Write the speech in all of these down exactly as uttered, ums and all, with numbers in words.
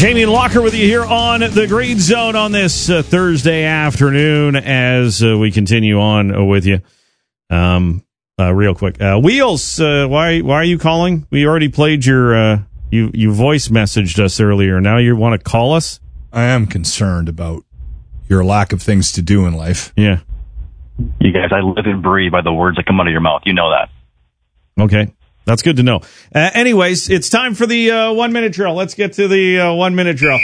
Jamie Locker with you here on the Green Zone on this uh, Thursday afternoon as uh, we continue on uh, with you. Um, uh, real quick, uh, Wheels, uh, why why are you calling? We already played your uh, you you voice messaged us earlier. Now you want to call us? I am concerned about your lack of things to do in life. Yeah, you guys, I live and breathe by the words that come out of your mouth. You know that. Okay. That's good to know. Uh, anyways, it's time for the uh, one-minute drill. Let's get to the uh, one-minute drill.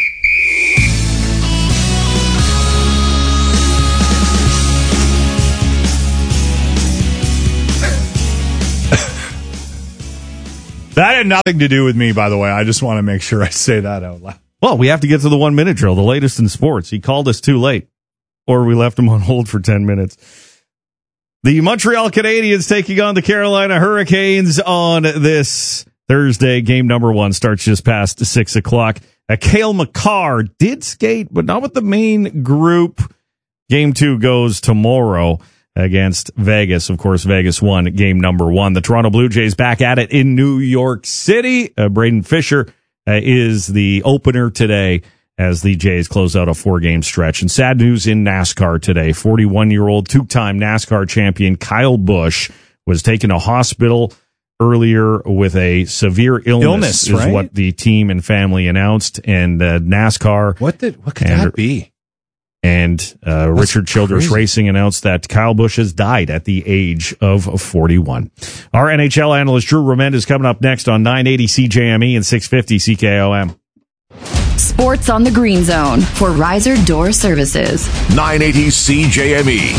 That had nothing to do with me, by the way. I just want to make sure I say that out loud. Well, we have to get to the one-minute drill, the latest in sports. He called us too late, or we left him on hold for ten minutes. The Montreal Canadiens taking on the Carolina Hurricanes on this Thursday. Game number one starts just past six o'clock. Uh, Cale Makar did skate, but not with the main group. Game two goes tomorrow against Vegas. Of course, Vegas won game number one. The Toronto Blue Jays back at it in New York City. Uh, Braden Fisher uh, is the opener today as the Jays close out a four-game stretch. And sad news in NASCAR today. forty-one-year-old two-time NASCAR champion Kyle Busch was taken to hospital earlier with a severe illness, illness is right? what the team and family announced. And uh, NASCAR... What did, what could and, that be? And uh, Richard Childress crazy. Racing announced that Kyle Busch has died at the age of forty-one. Our N H L analyst Drew Remend is coming up next on nine eighty C J M E and six fifty C K O M. Sports on the Green Zone for Riser Door Services. nine eighty C J M E.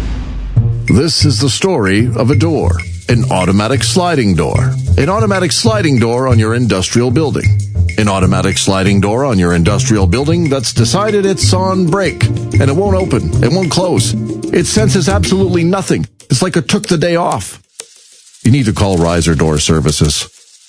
This is the story of a door, an automatic sliding door. An automatic sliding door on your industrial building. An automatic sliding door on your industrial building that's decided it's on break and it won't open, it won't close. It senses absolutely nothing. It's like it took the day off. You need to call Riser Door Services.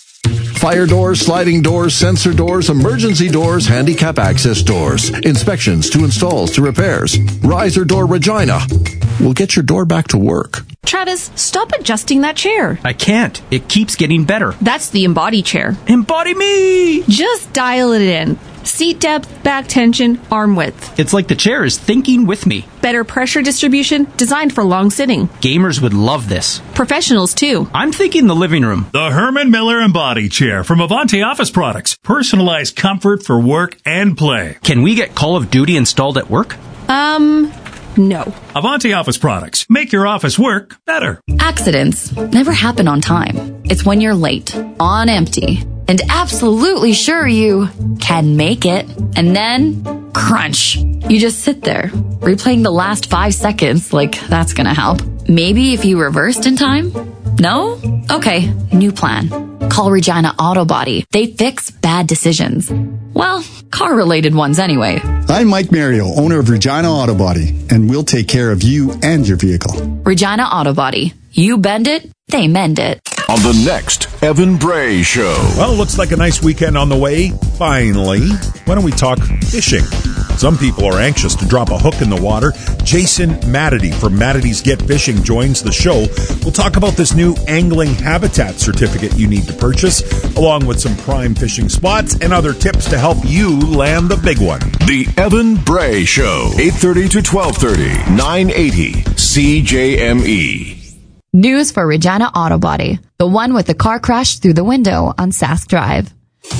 Fire doors, sliding doors, sensor doors, emergency doors, handicap access doors, inspections to installs to repairs. Riser Door Regina will get your door back to work. Travis, stop adjusting that chair. I can't. It keeps getting better. That's the Embody chair. Embody me! Just dial it in. Seat depth, back tension, arm width. It's like the chair is thinking with me. Better pressure distribution, designed for long sitting. Gamers would love this. Professionals, too. I'm thinking the living room. The Herman Miller Embody Chair from Avanti Office Products. Personalized comfort for work and play. Can we get Call of Duty installed at work? Um... No. Avanti Office Products. Make your office work better. Accidents never happen on time. It's when you're late, on empty, and absolutely sure you can make it. And then, crunch. You just sit there, replaying the last five seconds like that's gonna help. Maybe if you reversed in time? No? Okay, new plan. Call Regina Auto Body. They fix bad decisions. Well, car-related ones anyway. I'm Mike Mario, owner of Regina Auto Body, and we'll take care of you and your vehicle. Regina Auto Body. You bend it, they mend it. On the next Evan Bray Show. Well, looks like a nice weekend on the way. Finally. Why don't we talk fishing? Some people are anxious to drop a hook in the water. Jason Matity from Matity's Get Fishing joins the show. We'll talk about this new angling habitat certificate you need to purchase, along with some prime fishing spots and other tips to help you land the big one. The Evan Bray Show, eight thirty to twelve thirty, nine eighty C J M E. News for Regina Auto Body, the one with the car crash through the window on Sask Drive.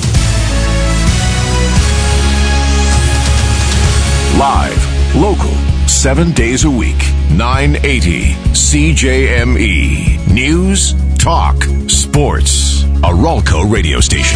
Live, local, seven days a week, nine eighty C J M E. News, talk, sports. A Ralco radio station.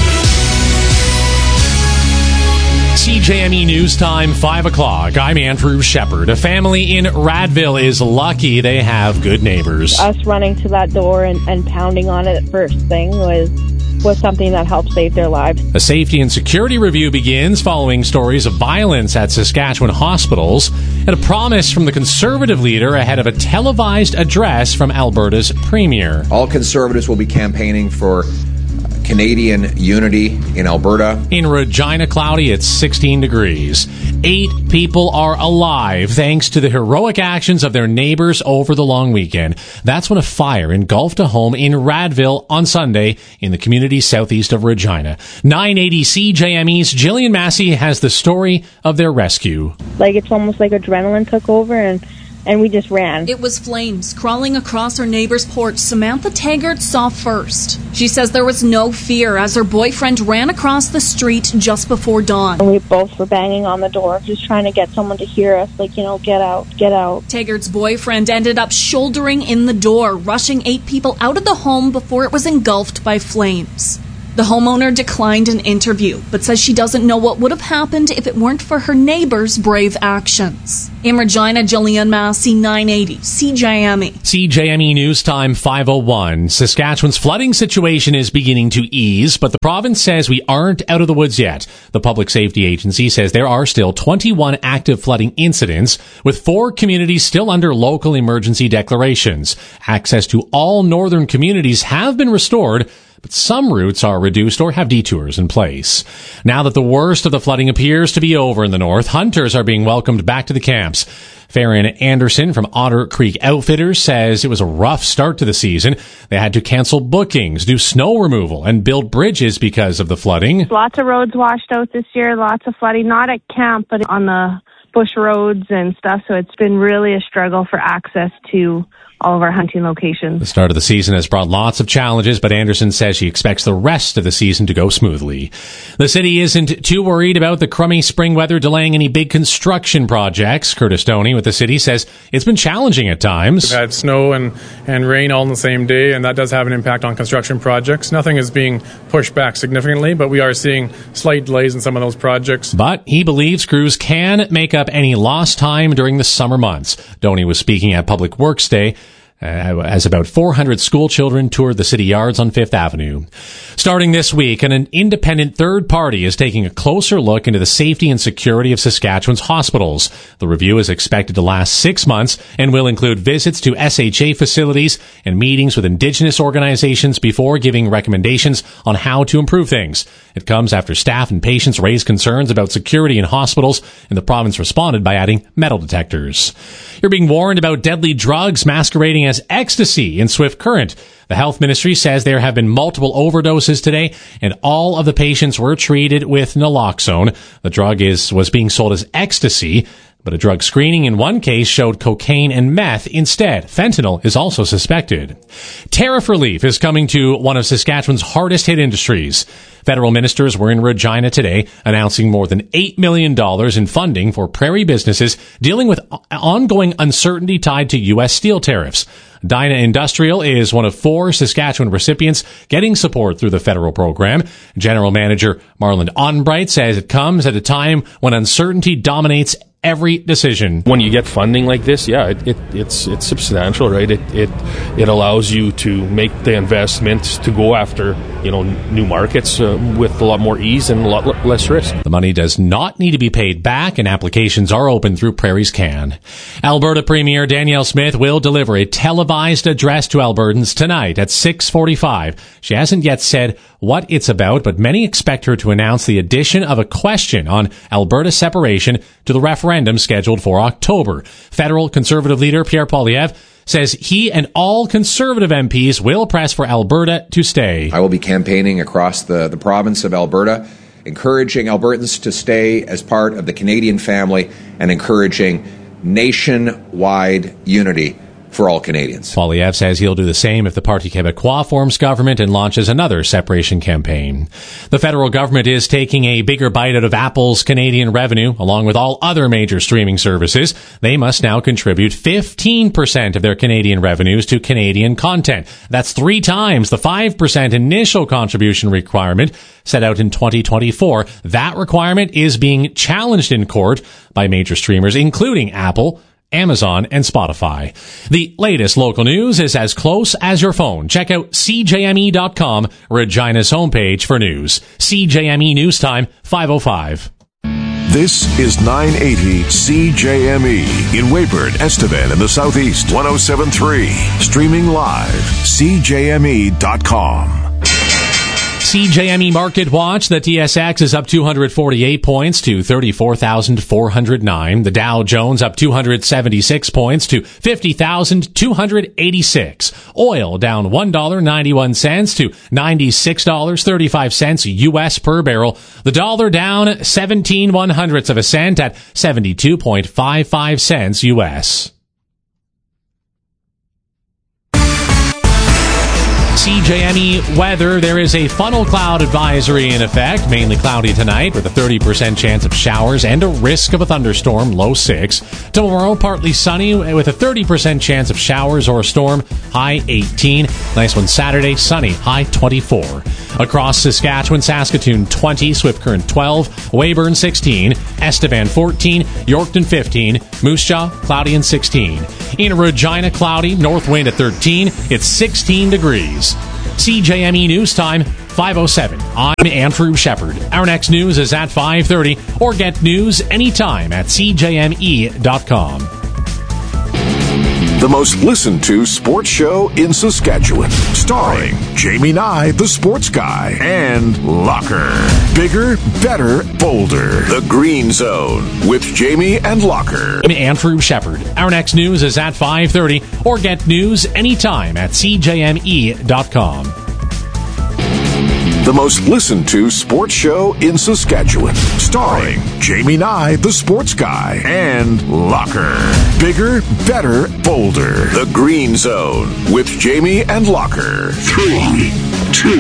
C J M E News Time, five o'clock. I'm Andrew Shepard. A family in Radville is lucky they have good neighbors. Us running to that door and, and pounding on it first thing was was something that helped save their lives. A safety and security review begins following stories of violence at Saskatchewan hospitals and a promise from the Conservative leader ahead of a televised address from Alberta's Premier. All Conservatives will be campaigning for Canadian unity in Alberta. In Regina, cloudy at sixteen degrees. Eight people are alive thanks to the heroic actions of their neighbors over the long weekend. That's when a fire engulfed a home in Radville on Sunday in the community southeast of Regina. nine eighty C J M E's Jillian Massey has the story of their rescue. Like, it's almost like adrenaline took over, and and we just ran. It was flames crawling across her neighbor's porch Samantha Taggart saw first. She says there was no fear as her boyfriend ran across the street just before dawn. And we both were banging on the door, just trying to get someone to hear us, like, you know, get out, get out. Taggart's boyfriend ended up shouldering in the door, rushing eight people out of the home before it was engulfed by flames. The homeowner declined an interview, but says she doesn't know what would have happened if it weren't for her neighbor's brave actions. In Regina, Jillian Massey, nine eighty, C J M E. C J M E News Time five oh one. Saskatchewan's flooding situation is beginning to ease, but the province says we aren't out of the woods yet. The Public Safety Agency says there are still twenty-one active flooding incidents, with four communities still under local emergency declarations. Access to all northern communities have been restored, but some routes are reduced or have detours in place. Now that the worst of the flooding appears to be over in the north, hunters are being welcomed back to the camps. Farron Anderson from Otter Creek Outfitters says it was a rough start to the season. They had to cancel bookings, do snow removal, and build bridges because of the flooding. Lots of roads washed out this year, lots of flooding, not at camp, but on the bush roads and stuff. So it's been really a struggle for access to all of our hunting locations. The start of the season has brought lots of challenges, but Anderson says she expects the rest of the season to go smoothly. The city isn't too worried about the crummy spring weather delaying any big construction projects. Curtis Stoney with the city says it's been challenging at times. We've had snow and, and rain all on the same day, and that does have an impact on construction projects. Nothing is being pushed back significantly, but we are seeing slight delays in some of those projects. But he believes crews can make up any lost time during the summer months. Stoney was speaking at Public Works Day Uh, as about four hundred school children toured the city yards on Fifth Avenue. Starting this week, an independent third party is taking a closer look into the safety and security of Saskatchewan's hospitals. The review is expected to last six months and will include visits to S H A facilities and meetings with Indigenous organizations before giving recommendations on how to improve things. It comes after staff and patients raised concerns about security in hospitals, and the province responded by adding metal detectors. You're being warned about deadly drugs masquerading as ecstasy in Swift Current. The health ministry says there have been multiple overdoses today, and all of the patients were treated with naloxone. The drug is was being sold as ecstasy, but a drug screening in one case showed cocaine and meth instead. Fentanyl is also suspected. Tariff relief is coming to one of Saskatchewan's hardest hit industries. Federal ministers were in Regina today announcing more than eight million dollars in funding for prairie businesses dealing with ongoing uncertainty tied to U S steel tariffs. Dyna Industrial is one of four Saskatchewan recipients getting support through the federal program. General Manager Marlon Onbright says it comes at a time when uncertainty dominates every decision. When you get funding like this, yeah, it, it, it's it's substantial, right? It it it allows you to make the investments to go after, you know, new markets uh, with a lot more ease and a lot l- less risk. The money does not need to be paid back, and applications are open through Prairie's Can. Alberta Premier Danielle Smith will deliver a televised address to Albertans tonight at six forty-five. She hasn't yet said what it's about, but many expect her to announce the addition of a question on Alberta separation to the referendum scheduled for October. Federal Conservative leader Pierre Poilievre says he and all Conservative M Ps will press for Alberta to stay. I will be campaigning across the, the province of Alberta, encouraging Albertans to stay as part of the Canadian family and encouraging nationwide unity for all Canadians. Poilievre says he'll do the same if the Parti Québécois forms government and launches another separation campaign. The federal government is taking a bigger bite out of Apple's Canadian revenue, along with all other major streaming services. They must now contribute fifteen percent of their Canadian revenues to Canadian content. That's three times the five percent initial contribution requirement set out in twenty twenty-four. That requirement is being challenged in court by major streamers, including Apple, Amazon, and Spotify. The latest local news is as close as your phone. Check out C J M E dot com, Regina's homepage for news. C J M E News Time, five oh five. This is nine eighty C J M E in Weyburn, Estevan, in the Southeast. one oh seven point three. Streaming live, C J M E dot com. C C J M E Market Watch, the T S X is up two hundred forty-eight points to thirty-four thousand four hundred nine. The Dow Jones up two hundred seventy-six points to fifty thousand two hundred eighty-six. Oil down one dollar and ninety-one cents to ninety-six dollars and thirty-five cents U S per barrel. The dollar down seventeen one hundredths of a cent at seventy-two point five five cents U S. C J M E weather, there is a funnel cloud advisory in effect, mainly cloudy tonight with a thirty percent chance of showers and a risk of a thunderstorm, low six. Tomorrow, partly sunny with a thirty percent chance of showers or a storm, high eighteen. Nice one Saturday, sunny, high twenty-four. Across Saskatchewan, Saskatoon twenty, Swift Current twelve, Weyburn sixteen, Estevan fourteen, Yorkton fifteen, Moose Jaw cloudy and sixteen. In Regina, cloudy, north wind at thirteen, it's sixteen degrees. C J M E News Time, five oh seven. I'm Andrew Shepard. Our next news is at five thirty, or get news anytime at c j m e dot com. The most listened to sports show in Saskatchewan. Starring Jamie Nye, the sports guy, and Locker. Bigger, better, bolder. The Green Zone with Jamie and Locker. I'm Andrew Shepard. Our next news is at five thirty, or get news anytime at c j m e dot com. The most listened to sports show in Saskatchewan. Starring Jamie Nye, the sports guy, and Locker. Bigger, better, bolder. The Green Zone with Jamie and Locker. Three, two,